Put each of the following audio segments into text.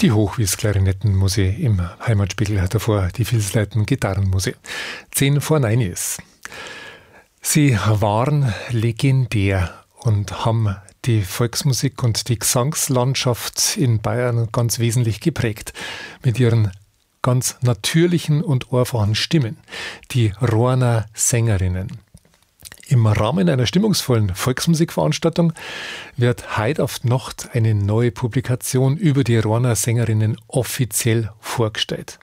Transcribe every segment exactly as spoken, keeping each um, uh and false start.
Die Hochwies-Klarinetten muss ich im Heimatspiegel, davor die Vilsleiten Gitarren muss ich. Zehn vor neun ist. Sie waren legendär und haben die Volksmusik und die Gesangslandschaft in Bayern ganz wesentlich geprägt. Mit ihren ganz natürlichen und einfachen Stimmen. Die Rohrner Sängerinnen. Im Rahmen einer stimmungsvollen Volksmusikveranstaltung wird heute auf die Nacht eine neue Publikation über die Rohrner Sängerinnen offiziell vorgestellt.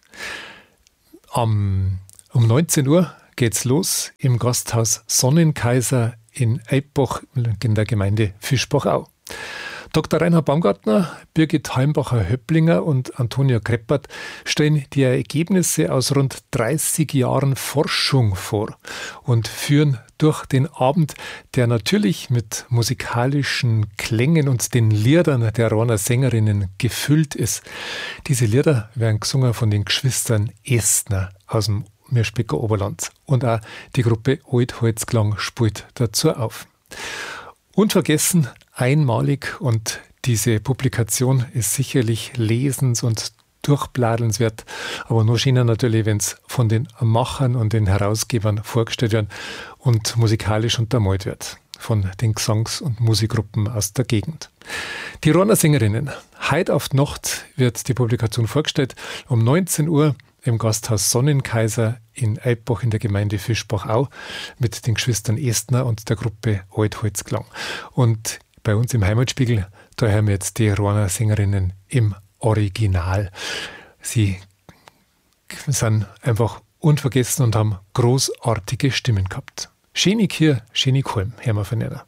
Um, um neunzehn Uhr geht's los im Gasthaus Sonnenkaiser in Eibach in der Gemeinde Fischbachau. Doktor Reinhard Baumgartner, Birgit Heimbacher-Höpplinger und Antonia Kreppert stellen die Ergebnisse aus rund dreißig Jahren Forschung vor und führen durch den Abend, der natürlich mit musikalischen Klängen und den Liedern der Rohrner Sängerinnen gefüllt ist. Diese Lieder werden gesungen von den Geschwistern Estner aus dem Mirschbecker Oberland und auch die Gruppe Altholzklang spielt dazu auf. Unvergessen, einmalig und diese Publikation ist sicherlich lesens- und durchbladenswert, aber noch schöner natürlich, wenn es von den Machern und den Herausgebern vorgestellt wird und musikalisch untermalt wird von den Gesangs- und Musikgruppen aus der Gegend. Die Rohrner Sängerinnen. Heute auf die Nacht wird die Publikation vorgestellt, um neunzehn Uhr im Gasthaus Sonnenkaiser in Eibach in der Gemeinde Fischbachau mit den Geschwistern Estner und der Gruppe Altholzklang. Und bei uns im Heimatspiegel, da hören wir jetzt die Rohrner Sängerinnen im Original. Sie sind einfach unvergessen und haben großartige Stimmen gehabt. Schenig hier, schenig heim, hören wir von ihnen.